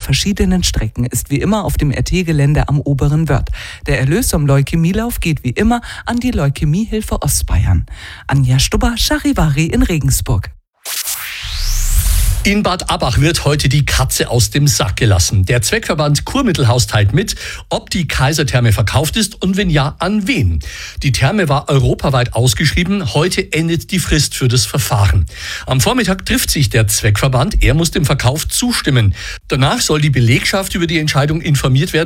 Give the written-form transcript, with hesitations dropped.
verschiedenen Strecken ist wie immer auf dem RT-Gelände am Oberen Wörth. Der Erlös vom Leukämielauf geht wie immer an die Leukämiehilfe Ostbayern. Anja Stubber, Charivari in Regensburg. In Bad Abbach wird heute die Katze aus dem Sack gelassen. Der Zweckverband Kurmittelhaus teilt mit, ob die Kaisertherme verkauft ist und wenn ja, an wen. Die Therme war europaweit ausgeschrieben. Heute endet die Frist für das Verfahren. Am Vormittag trifft sich der Zweckverband. Er muss dem Verkauf zustimmen. Danach soll die Belegschaft über die Entscheidung informiert werden.